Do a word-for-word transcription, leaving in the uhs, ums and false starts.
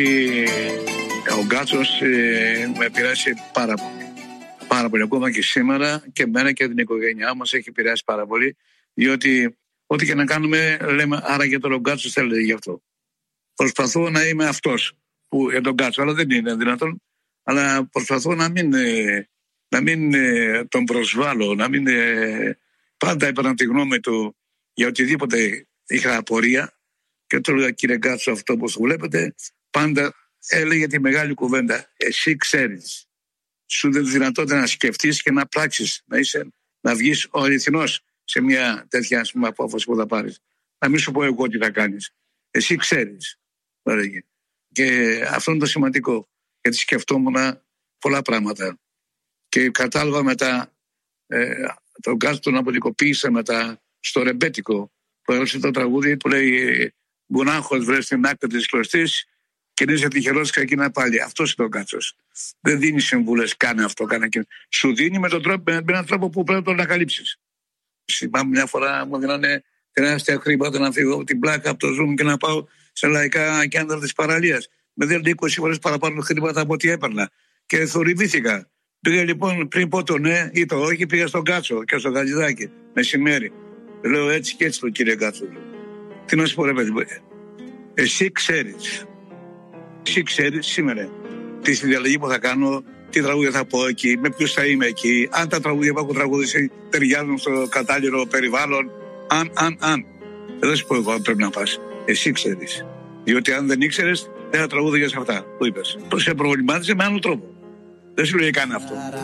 Ο Γκάτσος ε, με επηρέασε πάρα πολύ. Πάρα πολύ. Ακόμα και σήμερα και εμένα και την οικογένειά μας έχει επηρεάσει πάρα πολύ. Διότι ό,τι και να κάνουμε, λέμε άρα για τον Γκάτσο θέλετε γι' αυτό. Προσπαθώ να είμαι αυτός που για τον Γκάτσο, αλλά δεν είναι δυνατόν. Αλλά προσπαθώ να μην, να μην τον προσβάλλω, να μην πάντα έπαιρνα τη γνώμη του για οτιδήποτε είχα απορία. Και το λέω, κύριε Γκάτσο, αυτό που βλέπετε, πάντα έλεγε τη μεγάλη κουβέντα. Εσύ ξέρεις. Σου δίνει τη δυνατότητα να σκεφτείς και να πράξεις, να, είσαι, να βγεις ο αληθινός σε μια τέτοια ας πούμε, απόφαση που θα πάρεις. Να μην σου πω εγώ τι θα κάνεις. Εσύ ξέρεις. Έλεγε. Και αυτό είναι το σημαντικό. Γιατί σκεφτόμουν πολλά πράγματα. Και κατάλαβα μετά ε, τον Γκάτσο τον αποδικοποίησα μετά στο ρεμπέτικο που έγραψε το τραγούδι που λέει «Μπουνάχος βρες στην άκρη της κλωστής και είσαι τυχερός και εκείνα πάλι». Αυτός είναι ο Γκάτσος. Δεν δίνει συμβουλές, κάνε αυτό, κάνε εκείνο. Σου δίνει με τον τρόπο, με έναν τρόπο που πρέπει να τον ανακαλύψεις. Θυμάμαι μια φορά μου δίνανε τεράστια χρήματα να φύγω από την πλάκα, από το Zoom και να πάω σε λαϊκά κέντρα της παραλίας. Με δίνανε είκοσι φορές παραπάνω χρήματα από ό,τι έπαιρνα. Και θορυβήθηκα. Πήγα λοιπόν πριν πω το ναι ή το όχι, πήγα στον Γκάτσο και στο Γαλιδάκι μεσημέρι. Λέω έτσι και έτσι το κύριε Γκάτσο. Τι να σου πω, ρε παιδί, εσύ ξέρεις. Εσύ ξέρεις σήμερα τι στη διαλογή που θα κάνω, τι τραγούδια θα πω εκεί, με ποιους θα είμαι εκεί, αν τα τραγούδια που έχω τραγουδίσει ταιριάζουν στο κατάλληλο περιβάλλον. Αν, αν, αν. Δεν θα σου πω εγώ αν πρέπει να πας. Εσύ ξέρεις. Διότι αν δεν ήξερες, δεν θα τραγούδια σε αυτά που είπες. Σε προβλημάτισε με άλλο τρόπο. Δεν σου λέει καν αυτό.